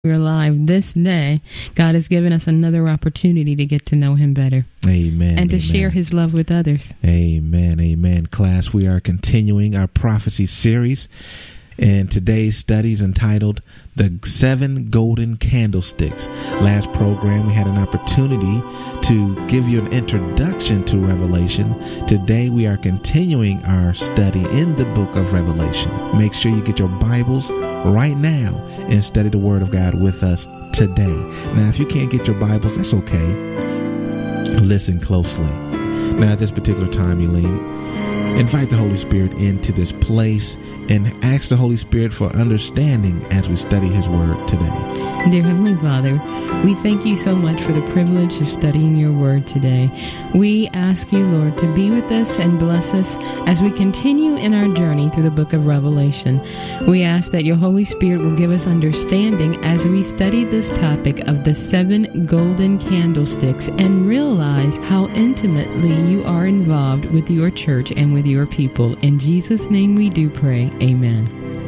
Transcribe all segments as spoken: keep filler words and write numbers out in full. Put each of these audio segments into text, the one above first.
we're alive this day, God has given us another opportunity to get to know him better. Amen. And to amen. share his love with others. Amen. Amen. Class, we are continuing our prophecy series. And today's study is entitled The Seven Golden Candlesticks. Last program, we had an opportunity to give you an introduction to Revelation. Today, we are continuing our study in the book of Revelation. Make sure you get your Bibles right now and study the Word of God with us today. Now, if you can't get your Bibles, that's okay. Listen closely. Now, at this particular time, Eileen, invite the Holy Spirit into this place and ask the Holy Spirit for understanding as we study his word today. Dear Heavenly Father, we thank you so much for the privilege of studying your word today. We ask you, Lord, to be with us and bless us as we continue in our journey through the book of Revelation. We ask that your Holy Spirit will give us understanding as we study this topic of the seven golden candlesticks and realize how intimately you are involved with your church and with your people. In Jesus' name we do pray. Amen.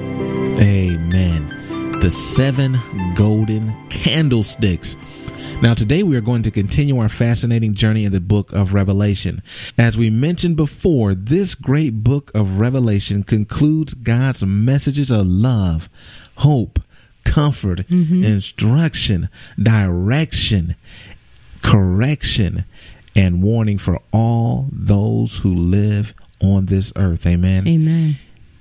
Amen. The seven golden candlesticks. Now, today we are going to continue our fascinating journey in the book of Revelation. As we mentioned before, this great book of Revelation concludes God's messages of love, hope, comfort, mm-hmm. instruction, direction, correction, and warning for all those who live on this earth. Amen. Amen.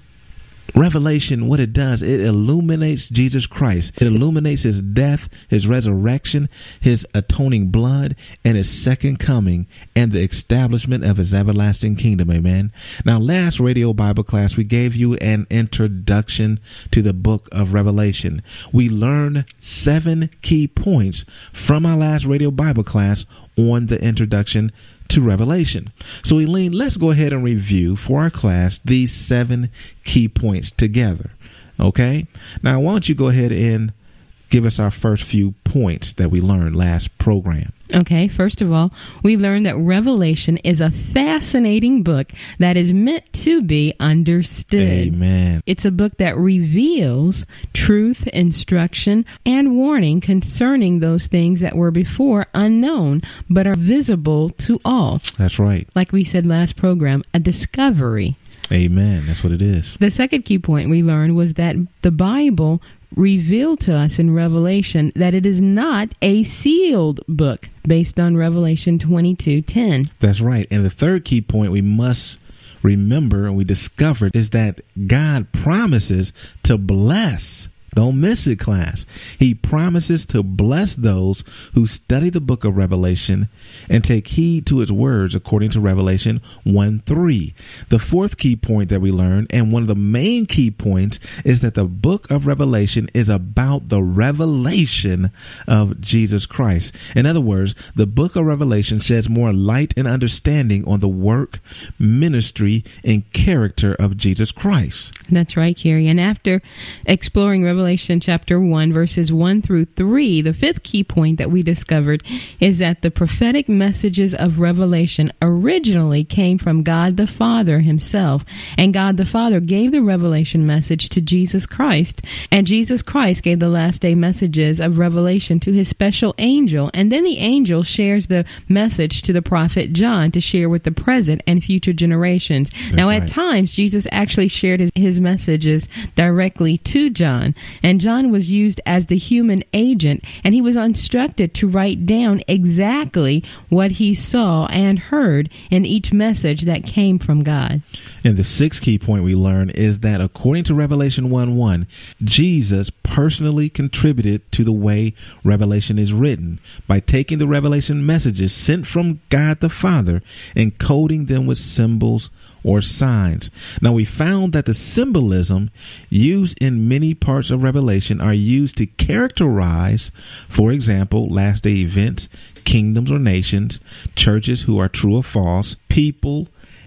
Revelation, what it does, it illuminates Jesus Christ. It illuminates his death, his resurrection, his atoning blood, and his second coming, and the establishment of his everlasting kingdom. Amen. Now, last radio Bible class, we gave you an introduction to the book of Revelation. We learned seven key points from our last radio Bible class on the introduction to Revelation. So, Eileen, let's go ahead and review for our class these seven key points together. Okay? Now, why don't you go ahead and give us our first few points that we learned last program. Okay, first of all, we learned that Revelation is a fascinating book that is meant to be understood. Amen. It's a book that reveals truth, instruction, and warning concerning those things that were before unknown, but are visible to all. That's right. Like we said last program, a discovery. Amen. That's what it is. The second key point we learned was that the Bible revealed to us in Revelation that it is not a sealed book based on Revelation twenty-two ten. That's right. And the third key point we must remember and we discovered is that God promises to bless. Don't miss it, class. He promises to bless those who study the book of Revelation and take heed to its words according to Revelation one three. The fourth key point that we learned, and one of the main key points, is that the book of Revelation is about the revelation of Jesus Christ. In other words, the book of Revelation sheds more light and understanding on the work, ministry, and character of Jesus Christ. That's right, Carrie. And after exploring Revelation, Revelation chapter one, verses one through three, the fifth key point that we discovered is that the prophetic messages of Revelation originally came from God the Father himself. And God the Father gave the Revelation message to Jesus Christ. And Jesus Christ gave the last day messages of Revelation to his special angel. And then the angel shares the message to the prophet John to share with the present and future generations. That's now, right. At times, Jesus actually shared his, his messages directly to John. And John was used as the human agent, and he was instructed to write down exactly what he saw and heard in each message that came from God. And the sixth key point we learn is that according to Revelation one one, Jesus personally contributed to the way Revelation is written by taking the Revelation messages sent from God the Father and coding them with symbols or signs. Now, we found that the symbolism used in many parts of Revelation are used to characterize, for example, last day events, kingdoms or nations, churches who are true or false, people,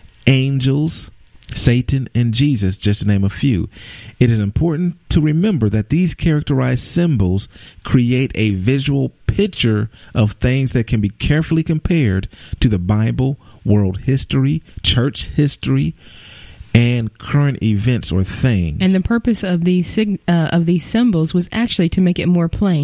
angels, Satan, and Jesus, just to name a few. It is important to remember that these characterized symbols create a visual picture of things that can be carefully compared to the Bible, world history, church history, and current events or things. And the purpose of these sig- uh, of these symbols was actually to make it more plain.